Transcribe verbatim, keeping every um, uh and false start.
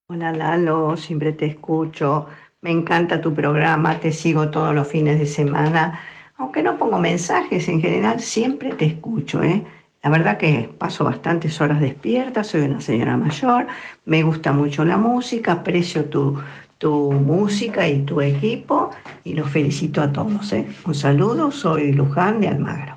Hola Lalo, siempre te escucho. Me encanta tu programa, te sigo todos los fines de semana. Aunque no pongo mensajes en general, siempre te escucho, ¿eh? La verdad que paso bastantes horas despierta, soy una señora mayor, me gusta mucho la música, aprecio tu, tu música y tu equipo y los felicito a todos, ¿eh? Un saludo, soy Luján de Almagro.